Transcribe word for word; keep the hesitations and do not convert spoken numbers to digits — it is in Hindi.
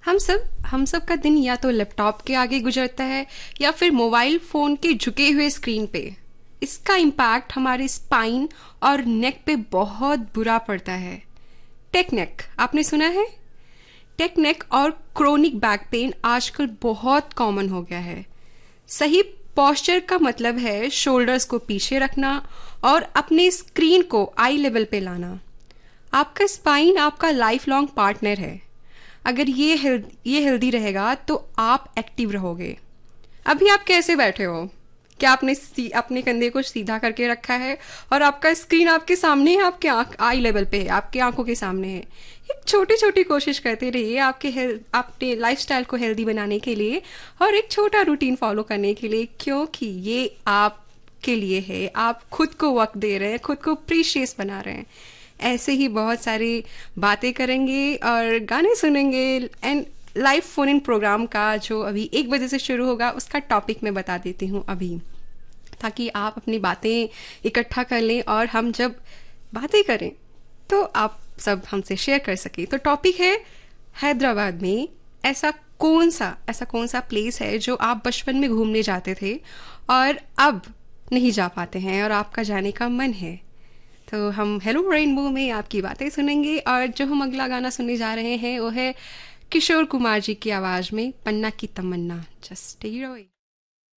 हम सब हम सब का दिन या तो लैपटॉप के आगे गुजरता है या फिर मोबाइल फ़ोन के झुके हुए स्क्रीन पे। इसका इम्पैक्ट हमारे स्पाइन और नेक पे बहुत बुरा पड़ता है। टेक नेक आपने सुना है? टेक नेक और क्रोनिक बैक पेन आजकल बहुत कॉमन हो गया है। सही पोस्चर का मतलब है शोल्डर्स को पीछे रखना और अपने स्क्रीन को आई लेवल पे लाना। आपका स्पाइन आपका लाइफ लॉन्ग पार्टनर है। अगर ये हेल्थ ये हेल्दी रहेगा तो आप एक्टिव रहोगे। अभी आप कैसे बैठे हो? क्या आपने सी, अपने कंधे को सीधा करके रखा है और आपका स्क्रीन आपके सामने है, आपके आँख आई लेवल पे है, आपकी आंखों के सामने है। एक छोटी छोटी कोशिश करते रहिए आपके हेल्थ अपने लाइफस्टाइल को हेल्दी बनाने के लिए और एक छोटा रूटीन फॉलो करने के लिए, क्योंकि ये आपके लिए है। आप खुद को वक्त दे रहे हैं, खुद को प्रीशियस बना रहे हैं। ऐसे ही बहुत सारी बातें करेंगे और गाने सुनेंगे। And live phone in programme का जो अभी एक बजे से शुरू होगा उसका टॉपिक मैं बता देती हूँ अभी, ताकि आप अपनी बातें इकट्ठा कर लें और हम जब बातें करें तो आप सब हमसे शेयर कर सकें। तो टॉपिक है हैदराबाद में ऐसा कौन सा ऐसा कौन सा प्लेस है जो आप बचपन में घूमने जाते थे और अब नहीं जा पाते हैं और आपका जाने का मन है। तो हम हेलो रेनबो में आपकी बातें सुनेंगे और जो हम अगला गाना सुनने जा रहे हैं वो है किशोर कुमार जी की आवाज़ में पन्ना की तमन्ना। Just hero.